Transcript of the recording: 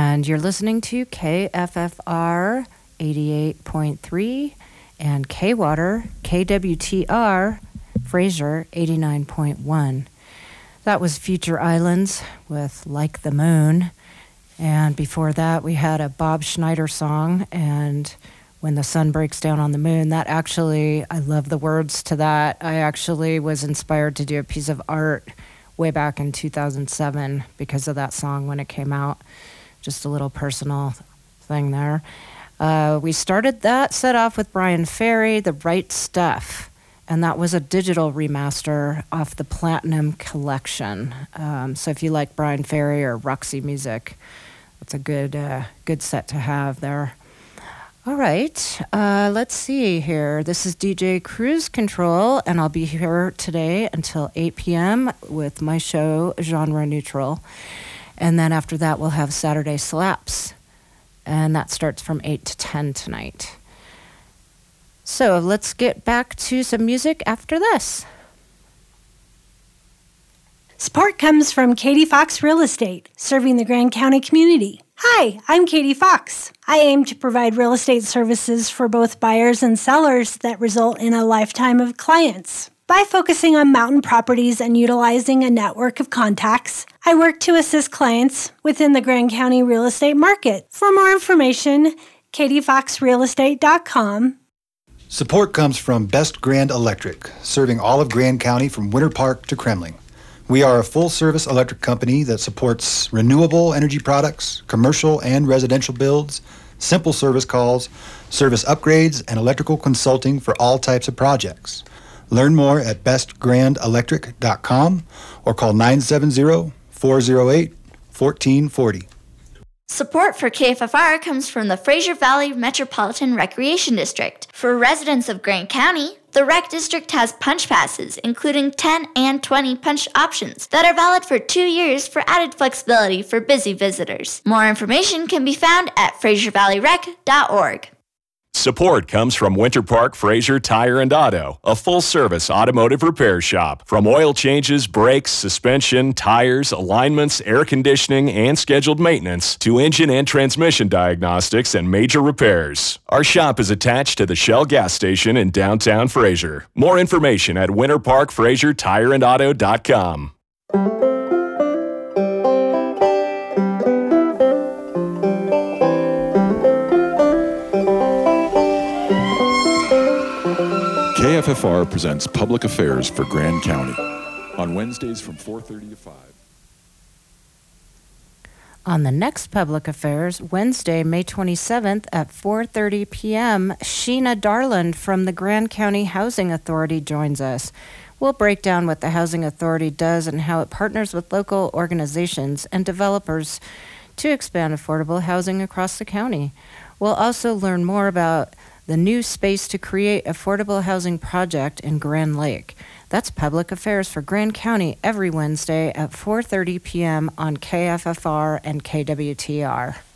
And you're listening to KFFR 88.3 and K-Water, KWTR, Fraser 89.1. That was Future Islands with Like the Moon. And before that, we had a Bob Schneider song, and When the Sun Breaks Down on the Moon. That actually, I love the words to that. I actually was inspired to do a piece of art way back in 2007 because of that song when it came out. Just a little personal thing there. We started that set off with Brian Ferry, The Right Stuff, and that was a digital remaster off the Platinum Collection. So if you like Brian Ferry or Roxy music, it's a good set to have there. All right, let's see here. This is DJ Cruise Control, and I'll be here today until 8 p.m. with my show, Genre Neutral. And then after that, we'll have Saturday Slaps, and that starts from 8 to 10 tonight. So let's get back to some music after this. Support comes from Katie Fox Real Estate, serving the Grand County community. Hi, I'm Katie Fox. I aim to provide real estate services for both buyers and sellers that result in a lifetime of clients. By focusing on mountain properties and utilizing a network of contacts, I work to assist clients within the Grand County real estate market. For more information, katiefoxrealestate.com. Support comes from Best Grand Electric, serving all of Grand County from Winter Park to Kremling. We are a full-service electric company that supports renewable energy products, commercial and residential builds, simple service calls, service upgrades, and electrical consulting for all types of projects. Learn more at bestgrandelectric.com or call 970-408-1440. Support for KFFR comes from the Fraser Valley Metropolitan Recreation District. For residents of Grand County, the Rec District has punch passes, including 10 and 20 punch options that are valid for 2 years for added flexibility for busy visitors. More information can be found at FraserValleyRec.org. Support comes from Winter Park Fraser Tire and Auto, a full-service automotive repair shop. From oil changes, brakes, suspension, tires, alignments, air conditioning, and scheduled maintenance to engine and transmission diagnostics and major repairs. Our shop is attached to the Shell gas station in downtown Fraser. More information at winterparkfrasertireandauto.com. KFFR presents Public Affairs for Grand County on Wednesdays from 4:30 to 5. On the next Public Affairs, Wednesday, May 27th at 4:30 p.m., Sheena Darland from the Grand County Housing Authority joins us. We'll break down what the Housing Authority does and how it partners with local organizations and developers to expand affordable housing across the county. We'll also learn more about the new Space to Create Affordable Housing project in Grand Lake. That's Public Affairs for Grand County every Wednesday at 4:30 p.m. on KFFR and KWTR.